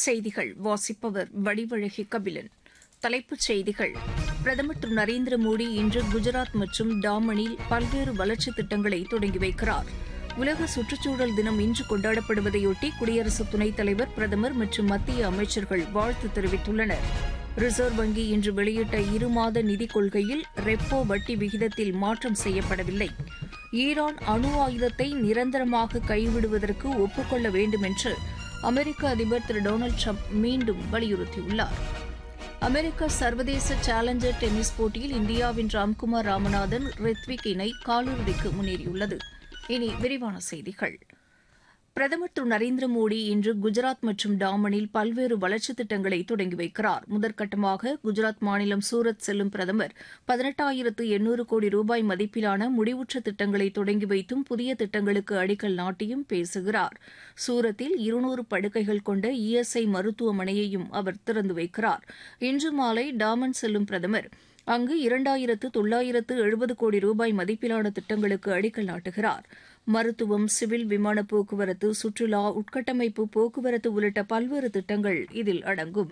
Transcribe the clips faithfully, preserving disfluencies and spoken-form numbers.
செய்திகள் வாசிப்பவர் வடிவழகி கபிலன். தலைப்புச் செய்திகள். பிரதமர் திரு நரேந்திர மோடி இன்று குஜராத் மற்றும் டாமனில் பல்வேறு வளர்ச்சித் திட்டங்களை தொடங்கி வைக்கிறார். உலக சுற்றுச்சூழல் தினம் இன்று கொண்டாடப்படுவதையொட்டி குடியரசு துணைத் தலைவர், பிரதமர் மற்றும் மத்திய அமைச்சர்கள் வாழ்த்து தெரிவித்துள்ளனர். ரிசர்வ் வங்கி இன்று வெளியிட்ட இருமாத நிதிக் கொள்கையில் ரெப்போ வட்டி விகிதத்தில் மாற்றம் செய்யப்படவில்லை. ஈரான் அணு ஆயுதத்தை நிரந்தரமாக கைவிடுவதற்கு ஒப்புக் வேண்டும் என்று அமெரிக்க அதிபர் திரு டொனால்டு ட்ரம்ப் மீண்டும் வலியுறுத்தியுள்ளார். அமெரிக்க சர்வதேச சேலஞ்சர் டென்னிஸ் போட்டியில் இந்தியாவின் ராம்குமார் ராமநாதன், ரித்விக் இணை காலிறுதிக்கு முன்னேறியுள்ளது. இனி விரிவான செய்திகள். பிரதமர் திரு நரேந்திர மோடி இன்று குஜராத் மற்றும் டாமனில் பல்வேறு வளர்ச்சித் திட்டங்களை தொடங்கி வைக்கிறார். முதற்கட்டமாக குஜராத் மாநிலம் சூரத் செல்லும் பிரதமர் பதினெட்டாயிரத்து எண்ணூறு கோடி ரூபாய் மதிப்பிலான முடிவுற்ற திட்டங்களை தொடங்கி வைத்தும் புதிய திட்டங்களுக்கு அடிக்கல் நாட்டியும் பேசுகிறார். சூரத்தில் இருநூறு படுக்கைகள் கொண்ட இஎஸ்ஐ மருத்துவமனையையும் அவர் திறந்து வைக்கிறார். இன்று மாலை டாமன் செல்லும் பிரதமர் அங்கு இரண்டாயிரத்து தொள்ளாயிரத்து எழுபது கோடி ரூபாய் மதிப்பிலான திட்டங்களுக்கு அடிக்கல் நாட்டுகிறார். மருத்துவம், சிவில் விமான போக்குவரத்து, சுற்றுலா, உட்கட்டமைப்பு, போக்குவரத்து உள்ளிட்ட பல்வேறு திட்டங்கள் இதில் அடங்கும்.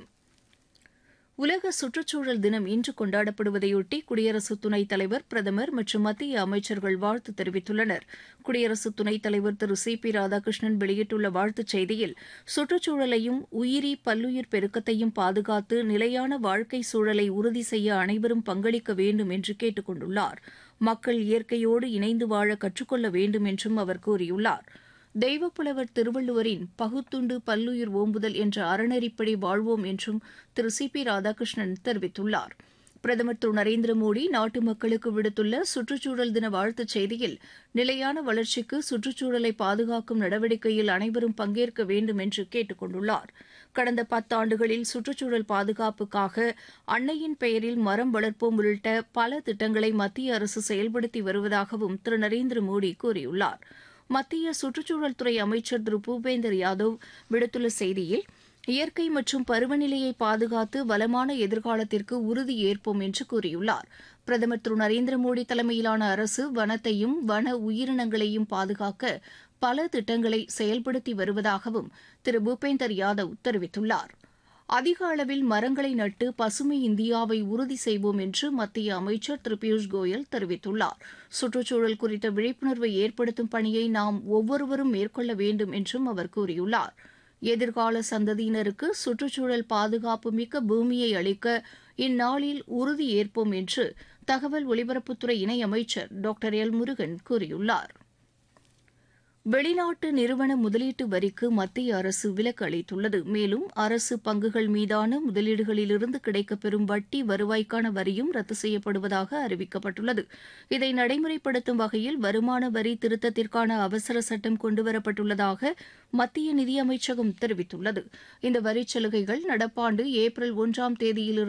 உலக சுற்றுச்சூழல் தினம் இன்று கொண்டாடப்படுவதையொட்டி குடியரசு துணைத் தலைவர், பிரதமர் மற்றும் மத்திய அமைச்சர்கள் வாழ்த்து தெரிவித்துள்ளனர். குடியரசு துணைத் தலைவர் திரு சி பி ராதாகிருஷ்ணன் வெளியிட்டுள்ள வாழ்த்துச் செய்தியில், சுற்றுச்சூழலையும் உயிரி பல்லுயிர் பெருக்கத்தையும் பாதுகாத்து நிலையான வாழ்க்கை சூழலை உறுதி செய்ய அனைவரும் பங்களிக்க வேண்டும் என்று கேட்டுக் கொண்டுள்ளார். மக்கள் இயற்கையோடு இணைந்து வாழ கற்றுக்கொள்ள வேண்டும் என்றும் அவர் கூறியுள்ளார். தெய்வப்புலவர் திருவள்ளுவரின் பகுத்துண்டு பல்லுயிர் ஓம்புதல் என்ற அறநெறிப்படி வாழ்வோம் என்றும் திரு சி பி ராதாகிருஷ்ணன் தெரிவித்துள்ளார். பிரதமர் திரு நரேந்திர மோடி நாட்டு மக்களுக்கு விடுத்துள்ள சுற்றுச்சூழல் தின வாழ்த்துச் செய்தியில், நிலையான வளர்ச்சிக்கு சுற்றுச்சூழலை பாதுகாக்கும் நடவடிக்கையில் அனைவரும் பங்கேற்க வேண்டும் என்று கேட்டுக் கொண்டுள்ளார். கடந்த பத்தாண்டுகளில் சுற்றுச்சூழல் பாதுகாப்புக்காக அன்னையின் பெயரில் மரம் வளர்ப்போம் உள்ளிட்ட பல திட்டங்களை மத்திய அரசு செயல்படுத்தி வருவதாகவும் திரு நரேந்திர மோடி கூறியுள்ளார். மத்திய சுற்றுச்சூழல் துறை அமைச்சர் திரு பூபேந்தர் யாதவ் விடுத்துள்ள செய்தியில், இயற்கை மற்றும் பருவநிலையை பாதுகாத்து வளமான எதிர்காலத்திற்கு உறுதி ஏற்போம் என்று கூறியுள்ளார். பிரதமர் திரு நரேந்திர மோடி தலைமையிலான அரசு வனத்தையும் வன உயிரினங்களையும் பாதுகாக்க பல திட்டங்களை செயல்படுத்தி வருவதாகவும் திரு பூபேந்தர் யாதவ் தெரிவித்துள்ளார். அதிக அளவில் மரங்களை நட்டு பசுமை இந்தியாவை உறுதி செய்வோம் என்று மத்திய அமைச்சர் திரு பியூஷ் கோயல் தெரிவித்துள்ளார். சுற்றுச்சூழல் குறித்த விழிப்புணர்வை ஏற்படுத்தும் பணியை நாம் ஒவ்வொருவரும் மேற்கொள்ள வேண்டும் என்றும் அவர் கூறியுள்ளார். எதிர்கால சந்ததியினருக்கு சுற்றுச்சூழல் பாதுகாப்பு மிக்க பூமியை அளிக்க இந்நாளில் உறுதி ஏற்போம் என்று தகவல் ஒலிபரப்புத்துறை இணையமைச்சர் டாக்டர் எல் முருகன் கூறியுள்ளார். வெளிநாட்டு நிறுவன முதலீட்டு வரிக்கு மத்திய அரசு விலக்கு அளித்துள்ளது. மேலும் அரசு பங்குகள் மீதான முதலீடுகளிலிருந்து கிடைக்கப்பெறும் வட்டி வருவாய்க்கான வரியும் ரத்து செய்யப்படுவதாக அறிவிக்கப்பட்டுள்ளது. இதை நடைமுறைப்படுத்தும் வகையில் வருமான வரி திருத்தத்திற்கான அவசர சட்டம் கொண்டுவரப்பட்டுள்ளதாக மத்திய நிதியமைச்சகம் தெரிவித்துள்ளது. இந்த வரிச் சலுகைகள் நடப்பாண்டு ஏப்ரல் ஒன்றாம் தேதியிலிருந்து